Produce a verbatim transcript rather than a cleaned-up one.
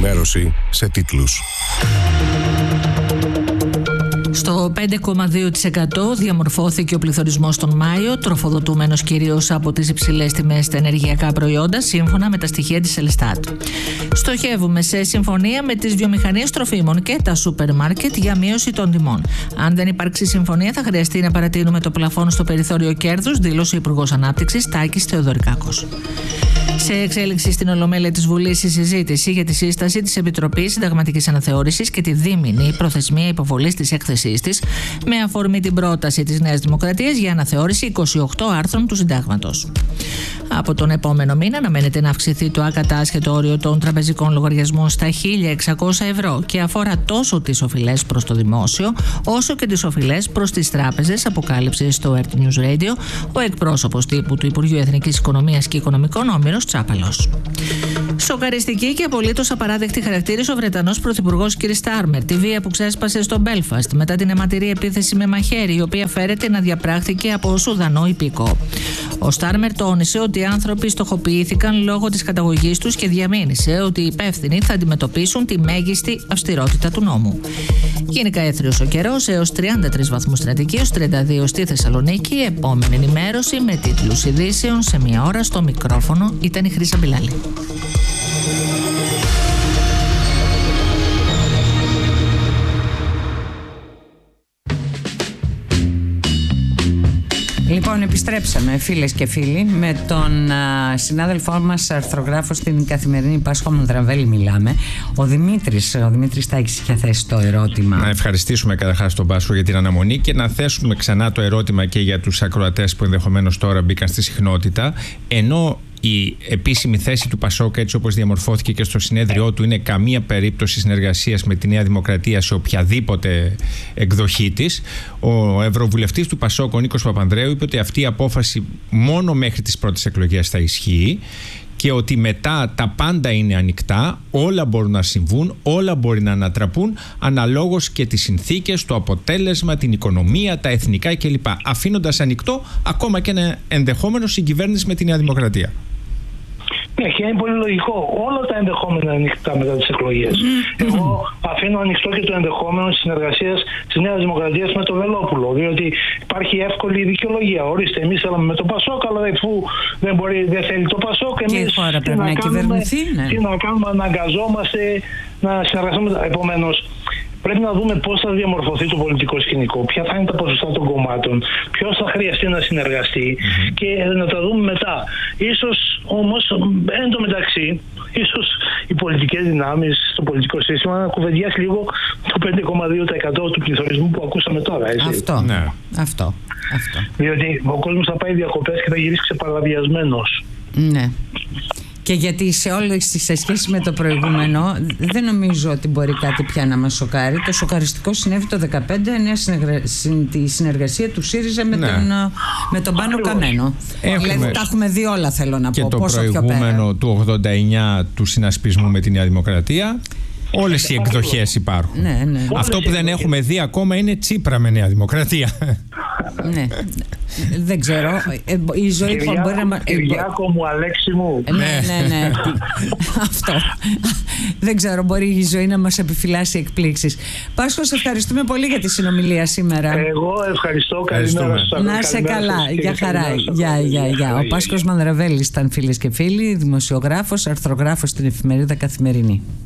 ενημέρωση σε τίτλους. Στο πέντε κόμμα δύο τοις εκατό διαμορφώθηκε ο πληθωρισμός τον Μάιο, τροφοδοτούμενος κυρίως από τις υψηλές τιμές στα ενεργειακά προϊόντα, σύμφωνα με τα στοιχεία της Ελστάτ. Στοχεύουμε σε συμφωνία με τις βιομηχανίες τροφίμων και τα σούπερ μάρκετ για μείωση των τιμών. Αν δεν υπάρξει συμφωνία, θα χρειαστεί να παρατείνουμε το πλαφόν στο περιθώριο κέρδους, δήλωσε ο Υπουργός Ανάπτυξης Τάκης Θεοδωρικάκος. Σε εξέλιξη στην Ολομέλεια της Βουλής η συζήτηση για τη σύσταση της Επιτροπής Συνταγματικής Αναθεώρησης και τη δίμηνη προθεσμία υποβολής της έκθεσής της, με αφορμή την πρόταση της Νέας Δημοκρατίας για αναθεώρηση είκοσι οκτώ άρθρων του Συντάγματος. Από τον επόμενο μήνα αναμένεται να αυξηθεί το ακατάσχετο όριο των τραπεζικών λογαριασμών στα χίλια εξακόσια ευρώ και αφορά τόσο τις οφειλές προς το δημόσιο όσο και τις οφειλές προς τις τράπεζες, αποκάλυψε στο Earth News Radio ο εκπρόσωπος τύπου του Υπουργείου Εθνικής Οικονομίας και Οικονομικών, ο Όμηρος Τσάπαλος. Σοκαριστική και απολύτως απαράδεκτη χαρακτήρισε ο Βρετανός Πρωθυπουργός κ. Στάρμερ τη βία που ξέσπασε στο Μπέλφαστ μετά την αιματηρή επίθεση με μαχαίρι, η οποία φέρεται να διαπράχθηκε από Σουδανό υπήκο. Ο Στάρμερ τόνισε ότι οι άνθρωποι στοχοποιήθηκαν λόγω της καταγωγής τους και διαμήνυσε ότι οι υπεύθυνοι θα αντιμετωπίσουν τη μέγιστη αυστηρότητα του νόμου. Γενικά έθριος ο καιρός, έως τριάντα τρεις βαθμούς στην Αττική, έως τριάντα δύο στη Θεσσαλονίκη. Επόμενη ενημέρωση με τίτλους ειδήσεων σε μία ώρα. Στο μικρόφωνο ήταν η Χρύσα Μπιλάλη. Λοιπόν, επιστρέψαμε φίλες και φίλοι με τον α, συνάδελφό μας αρθρογράφο στην Καθημερινή Πάσχο Μανδραβέλη μιλάμε. Ο Δημήτρης, ο Δημήτρης Τάκης είχε θέσει το ερώτημα. Να ευχαριστήσουμε καταρχάς τον Πάσχο για την αναμονή και να θέσουμε ξανά το ερώτημα και για τους ακροατές που ενδεχομένως τώρα μπήκαν στη συχνότητα. Ενώ η επίσημη θέση του Πασόκ, έτσι όπως διαμορφώθηκε και στο συνέδριό του, είναι καμία περίπτωση συνεργασίας με τη Νέα Δημοκρατία σε οποιαδήποτε εκδοχή της, ο Ευρωβουλευτής του Πασόκ, ο Νίκος Παπανδρέου, είπε ότι αυτή η απόφαση μόνο μέχρι τις πρώτες εκλογές θα ισχύει και ότι μετά τα πάντα είναι ανοιχτά, όλα μπορούν να συμβούν, όλα μπορεί να ανατραπούν αναλόγως και τις συνθήκες, το αποτέλεσμα, την οικονομία, τα εθνικά κλπ. Αφήνοντας ανοιχτό ακόμα και ένα ενδεχόμενο συγκυβέρνηση με τη Νέα Δημοκρατία. Ναι, και είναι πολύ λογικό. Όλα τα ενδεχόμενα είναι ανοιχτά μετά τις εκλογές. Mm-hmm. Εγώ αφήνω ανοιχτό και το ενδεχόμενο της συνεργασίας της Νέας Δημοκρατίας με το Βελόπουλο. Διότι υπάρχει εύκολη δικαιολογία. Ορίστε, εμείς θέλαμε με το Πασόκ, αλλά αφού δεν, μπορεί, δεν θέλει το Πασόκ, εμείς τι χώρα πρέπει να κυβερνηθεί. Ναι. Τι να κάνουμε, αναγκαζόμαστε να συνεργαστούμε. Επομένως, πρέπει να δούμε πώς θα διαμορφωθεί το πολιτικό σκηνικό, ποια θα είναι τα ποσοστά των κομμάτων, ποιος θα χρειαστεί να συνεργαστεί mm-hmm. και να τα δούμε μετά. Ίσως όμως, εν τω μεταξύ, ίσως οι πολιτικές δυνάμεις στο πολιτικό σύστημα να κουβεντιάσει λίγο το πέντε κόμμα δύο τοις εκατό του πληθωρισμού που ακούσαμε τώρα. Έτσι. Αυτό, ναι. αυτό, αυτό. Διότι ο κόσμος θα πάει διακοπές και θα γυρίσει ξεπαραδιασμένος. Ναι. Και γιατί σε όλες τις σε σχέση με το προηγούμενο δεν νομίζω ότι μπορεί κάτι πια να μας σοκάρει. Το σοκαριστικό συνέβη το δύο χιλιάδες δεκαπέντε, νέα συνεργα... τη συνεργασία του ΣΥΡΙΖΑ με, ναι. τον, με τον Πάνο Καμένο. Έχουμε... Δηλαδή τα έχουμε δει όλα, θέλω να και πω. Και το πόσο προηγούμενο του ογδόντα εννιά του συνασπισμού με τη Νέα Δημοκρατία. Όλες οι εκδοχές υπάρχουν. Ναι, ναι. Αυτό που δεν έχουμε δει ακόμα είναι Τσίπρα με Νέα Δημοκρατία. Ναι. Δεν ξέρω. Η ζωή που μπορεί να. Κυριάκο μου, Αλέξη μου. Ναι, ναι, ναι. Αυτό. Δεν ξέρω, μπορεί η ζωή να μας επιφυλάσει εκπλήξεις. Πάσχο, σε ευχαριστούμε πολύ για τη συνομιλία σήμερα. Εγώ ευχαριστώ. Καλημέρα σας. Να είσαι καλά. Για χαρά. Γεια, γεια, γεια. Ο Πάσχος Μανδραβέλης ήταν, φίλες και φίλοι, δημοσιογράφος, αρθρογράφος στην εφημερίδα Καθημερινή.